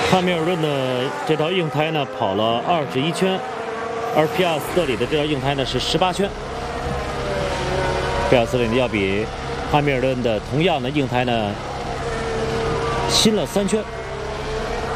汉密尔顿的这套硬胎呢跑了21圈，而皮亚斯特里的这套硬胎呢是18圈。皮亚斯特里要比汉密尔顿的同样的硬胎呢新了3圈。